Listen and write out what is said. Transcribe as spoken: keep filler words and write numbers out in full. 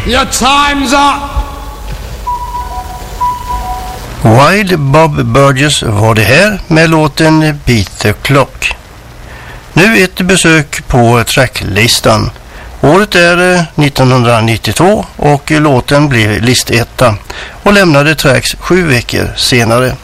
Your time's up! Wild Bob Burgess var det här med låten Beat the Clock. Nu ett besök på tracklistan. Året är nittonhundranittiotvå och låten blev listetta och lämnade tracks sju veckor senare.